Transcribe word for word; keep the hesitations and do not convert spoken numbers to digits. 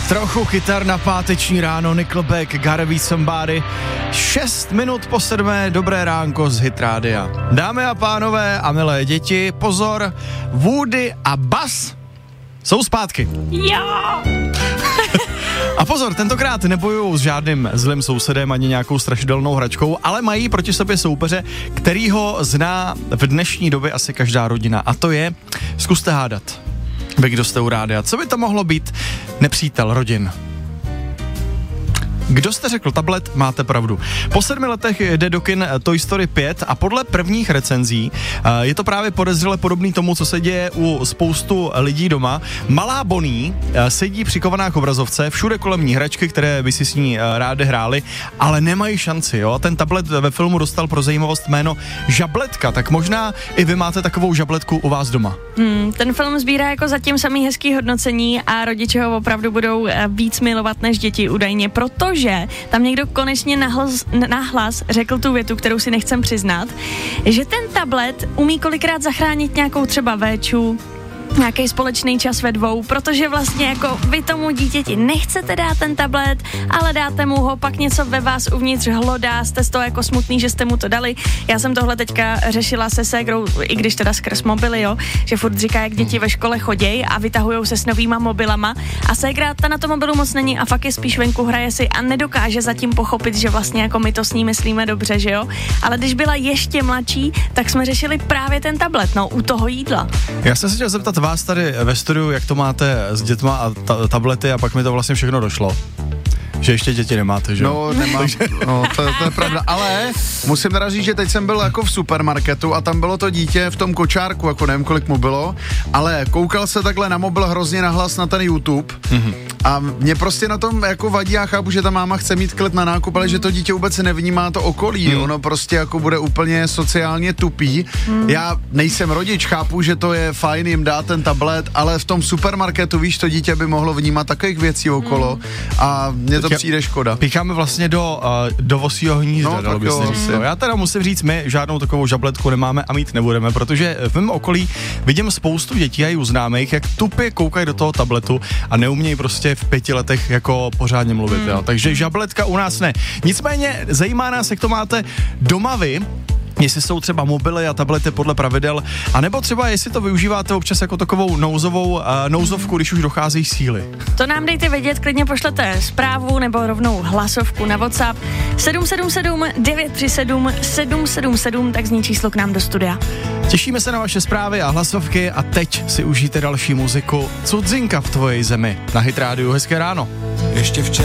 Trochu kytar na páteční ráno, Nickelback, Gotta Be Somebody. Šest minut po sedmé, dobré ránko z Hit Rádia. Dámy a pánové a milé děti, pozor, Woody a Buzz jsou zpátky. Jo! A pozor, tentokrát nebojujou s žádným zlým sousedem ani nějakou strašidelnou hračkou, ale mají proti sobě soupeře, který ho zná v dnešní době asi každá rodina. A to je, zkuste hádat, vy kdo jste u rádia, co by to mohlo být nepřítel rodin? Kdo jste řekl tablet, máte pravdu. Po sedmi letech jde do kin Toy Story pět a podle prvních recenzí je to právě podezřele podobný tomu, co se děje u spoustu lidí doma. Malá Bonnie sedí přikovaná k obrazovce, všude kolem ní hračky, které by si s ní rádi hráli, ale nemají šanci, jo. Ten tablet ve filmu dostal pro zajímavost jméno Žabletka, tak možná i vy máte takovou žabletku u vás doma. Hmm, ten film sbírá jako zatím samý hezký hodnocení a rodiče ho opravdu budou víc milovat než děti údajně, proto že tam někdo konečně nahlas, nahlas řekl tu větu, kterou si nechcem přiznat, že ten tablet umí kolikrát zachránit nějakou třeba véču, nějaký společný čas ve dvou, protože vlastně jako vy tomu dítěti nechcete dát ten tablet, ale dáte mu ho, pak něco ve vás uvnitř hlodá, jste z toho jako smutný, že jste mu to dali. Já jsem tohle teďka řešila se ségrou, i když teda skrz mobily, jo, že furt říká, jak děti ve škole choděj a vytahujou se s novýma mobilama a ségra ta na tom mobilu moc není a fakt je spíš venku, hraje si a nedokáže zatím pochopit, že vlastně jako my to s ní myslíme dobře, že jo. Ale když byla ještě mladší, tak jsme řešili právě ten tablet, no, u toho jídla. Já jsem se chtěl zeptat vás tady ve studiu, jak to máte s dětma a ta- tablety a pak mi to vlastně všechno došlo. Že ještě děti nemáte, že jo? No, nemám, no, to, to je pravda, ale musím teda říct, že teď jsem byl jako v supermarketu a tam bylo to dítě v tom kočárku, jako nevím, kolik mu bylo, ale koukal se takhle na mobil hrozně nahlas na ten YouTube mm-hmm. a mě prostě na tom jako vadí, já chápu, že ta máma chce mít klid na nákup, ale že to dítě vůbec nevnímá to okolí, mm. ono prostě jako bude úplně sociálně tupý. Mm. Já nejsem rodič, chápu, že to je fajn jim dát ten tablet, ale v tom supermarketu, víš, to dítě by mohlo vnímat takových věcí okolo mm. a mě to přijde škoda. Pícháme vlastně do, uh, do vosího hnízda, no, dalo by se říct. No, já teda musím říct, my žádnou takovou žabletku nemáme a mít nebudeme, protože v mém okolí vidím spoustu dětí a i u známých, jak tupě koukají do toho tabletu a neumějí prostě v pěti letech jako pořádně mluvit, mm. jo. Takže žabletka u nás ne. Nicméně zajímá nás, jak to máte doma vy, jestli jsou třeba mobily a tablety podle pravidel, anebo třeba jestli to využíváte občas jako takovou nouzovou uh, nouzovku, když už docházejí síly. To nám dejte vědět, klidně pošlete zprávu nebo rovnou hlasovku na WhatsApp sedm sedm sedm devět tři sedm sedm sedm sedm, tak zní číslo k nám do studia. Těšíme se na vaše zprávy a hlasovky a teď si užijte další muziku Cudzinka v tvojí zemi na Hit Rádiu. Hezké ráno. Ještě včera